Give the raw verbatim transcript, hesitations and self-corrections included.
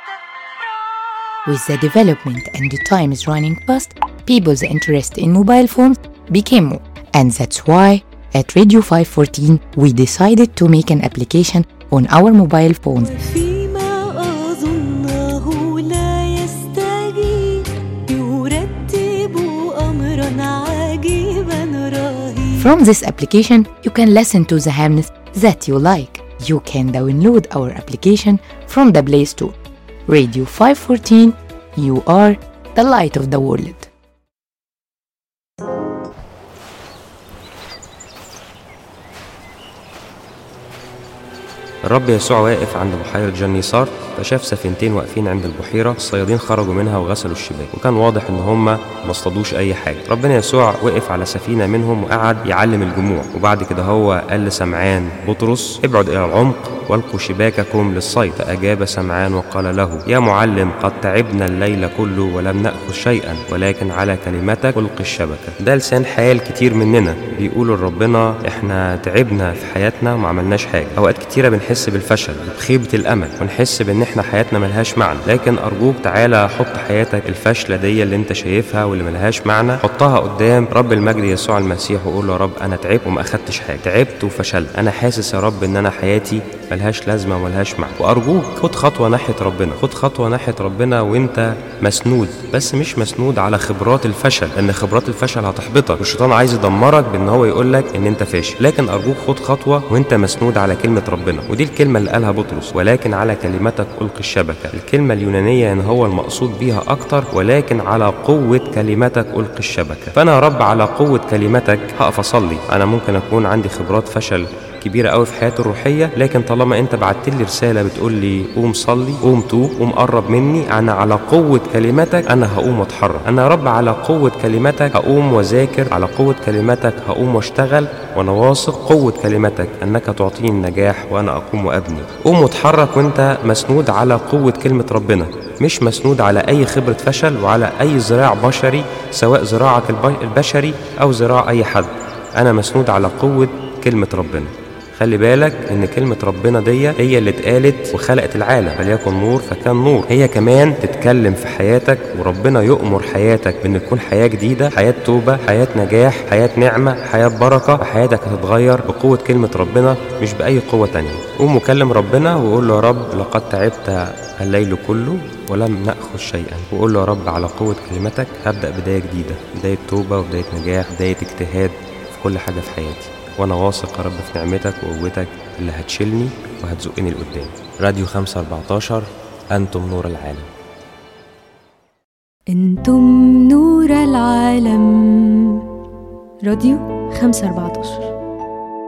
With the development and the time is running fast, people's interest in mobile phones became more. And that's why at Radio five fourteen we decided to make an application on our mobile phones. From this application, you can listen to the hymns that you like. You can download our application from the Play Store. Radio five fourteen, you are the light of the world. الرب يسوع واقف عند بحيرة جنيسار، فشاف سفينتين واقفين عند البحيرة. الصيادين خرجوا منها وغسلوا الشباك، وكان واضح ان هم ما اصطادوش اي حاجة. ربنا يسوع وقف على سفينة منهم وقعد يعلم الجموع، وبعد كده هو قال لسمعان بطرس: ابعد الى العمق والقوا شباككم للصيد. فأجاب سمعان وقال له: يا معلم، قد تعبنا الليل كله ولم نأخذ شيئا، ولكن على كلمتك ألقي الشبكة. ده لسان حال كتير مننا بيقولوا لربنا: احنا تعبنا في حياتنا وما عملناش حاجة. اوقات كتيرة بنحس بالفشل وبخيبة الامل، ونحس بان احنا حياتنا ملهاش معنى. لكن ارجوك تعالى حط حياتك الفاشلة دي اللي انت شايفها واللي ملهاش معنى، حطها قدام رب المجد يسوع المسيح وقول له: يا رب انا تعبت وما اخدتش حاجة، تعبت وفشلت، انا حاسس يا رب ان انا حياتي ملهاش لازمة وملهاش معنى. وارجوك خد خطوة ناحية ربنا، خد خطوة ناحية ربنا وانت مسنود، بس مش مسنود على خبرات الفشل، لان خبرات الفشل هتحبطك، والشيطان عايز يدمرك بان هو يقولك ان انت فاشل. لكن ارجوك خد خطوة وانت مسنود على كلمة ربنا، ودي الكلمة اللي قالها بطرس: ولكن على كلمتك ألقي الشبكة. الكلمة اليونانية ان هو المقصود بيها اكتر، ولكن على قوة كلمتك ألقي الشبكة. فانا يا رب على قوة كلمتك هقف اصلي. انا ممكن اكون عندي خبرات فشل كبيرة قوي في حياتي الروحية، لكن طالما انت بعت لي رسالة بتقول لي قوم صلي، قوم توب، قوم قرب مني، انا على قوة كلمتك انا هقوم واتحرك. انا يا رب على قوة كلمتك هقوم واذاكر، على قوة كلمتك هقوم واشتغل، وانا واثق قوة كلمتك انك تعطيني النجاح وانا اقوم وابني. قوم واتحرك وانت مسنود على قوة كلمة ربنا، مش مسنود على اي خبرة فشل وعلى اي ذراع بشري، سواء ذراعك البشري او ذراع اي حد. انا مسنود على قوة كلمة ربنا. خلي بالك ان كلمة ربنا دي هي اللي اتقالت وخلقت العالم: فليكن نور فكان نور. هي كمان تتكلم في حياتك، وربنا يؤمر حياتك بان تكون حياة جديدة، حياة توبة، حياة نجاح، حياة نعمة، حياة بركة. وحياتك هتتغير بقوة كلمة ربنا مش بأي قوة تانية. قوم وكلم ربنا وقول له: يا رب لقد تعبت الليل كله ولم نأخذ شيئا. وقول له: يا رب على قوة كلمتك هبدأ بداية جديدة، بداية توبة وبداية نجاح، بداية اجتهاد في كل حاجة في حياتي. وانا واثق يا رب في نعمتك وقوتك اللي هتشيلني وهتزقني لقدام. راديو خمسة أربعتاشر، انتم نور العالم. انتم نور العالم. راديو خمسة أربعتاشر.